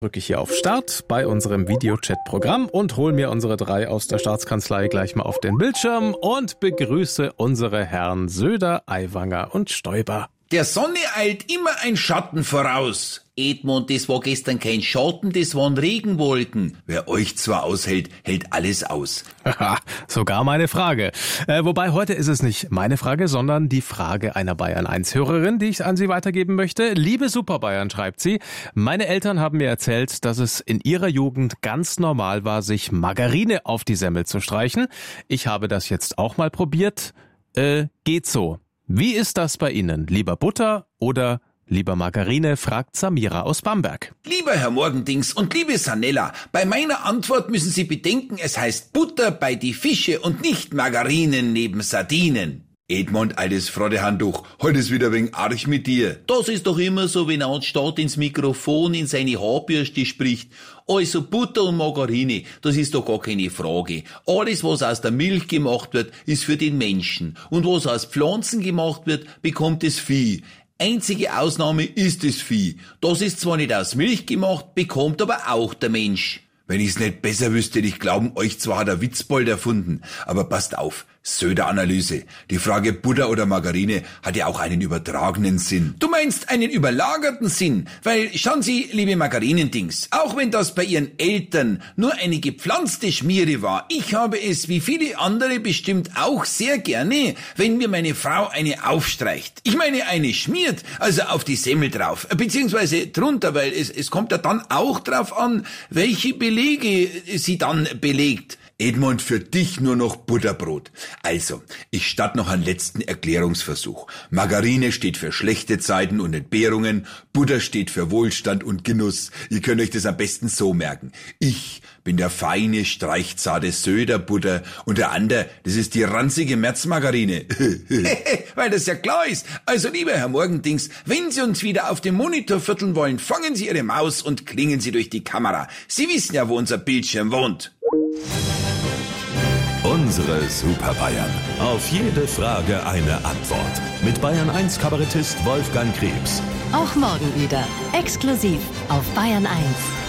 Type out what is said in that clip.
Drücke ich hier auf Start bei unserem Videochat-Programm und hole mir unsere 3 aus der Staatskanzlei gleich mal auf den Bildschirm und begrüße unsere Herren Söder, Aiwanger und Stoiber. Der Sonne eilt immer ein Schatten voraus. Edmund, das war gestern kein Schatten, das waren Regenwolken. Wer euch zwar aushält, hält alles aus. Haha, sogar meine Frage. Wobei heute ist es nicht meine Frage, sondern die Frage einer Bayern-1-Hörerin, die ich an Sie weitergeben möchte. Liebe Superbayern, schreibt sie, meine Eltern haben mir erzählt, dass es in ihrer Jugend ganz normal war, sich Margarine auf die Semmel zu streichen. Ich habe das jetzt auch mal probiert. Geht so. Wie ist das bei Ihnen? Lieber Butter oder lieber Margarine, fragt Samira aus Bamberg. Lieber Herr Morgendings und liebe Sanella, bei meiner Antwort müssen Sie bedenken, es heißt Butter bei die Fische und nicht Margarinen neben Sardinen. Edmund, altes Frodehandtuch, heute ist wieder wegen arg mit dir. Das ist doch immer so, wenn anstatt ins Mikrofon in seine Haarbürste spricht. Also Butter und Margarine, das ist doch gar keine Frage. Alles, was aus der Milch gemacht wird, ist für den Menschen. Und was aus Pflanzen gemacht wird, bekommt das Vieh. Einzige Ausnahme ist das Vieh. Das ist zwar nicht aus Milch gemacht, bekommt aber auch der Mensch. Wenn ich's nicht besser wüsste, ich glauben, euch zwar hat der Witzbold erfunden, aber passt auf, Söder-Analyse. Die Frage Butter oder Margarine hat ja auch einen übertragenen Sinn. Du meinst einen überlagerten Sinn, weil, schauen Sie, liebe Margarinendings, auch wenn das bei Ihren Eltern nur eine gepflanzte Schmiere war, ich habe es wie viele andere bestimmt auch sehr gerne, wenn mir meine Frau eine aufstreicht. Ich meine eine schmiert, also auf die Semmel drauf, beziehungsweise drunter, weil es kommt ja dann auch drauf an, welche Belege sie dann belegt. Edmund, für dich nur noch Butterbrot. Also, ich starte noch einen letzten Erklärungsversuch. Margarine steht für schlechte Zeiten und Entbehrungen, Butter steht für Wohlstand und Genuss. Ihr könnt euch das am besten so merken. Ich bin der feine, streichzarte Söderbutter und der andere, das ist die ranzige Märzmargarine. Weil das ja klar ist. Also, lieber Herr Morgendings, wenn Sie uns wieder auf dem Monitor vierteln wollen, fangen Sie Ihre Maus und klingen Sie durch die Kamera. Sie wissen ja, wo unser Bildschirm wohnt. Unsere Super Bayern. Auf jede Frage eine Antwort. Mit Bayern 1 Kabarettist Wolfgang Krebs. Auch morgen wieder. Exklusiv auf Bayern 1.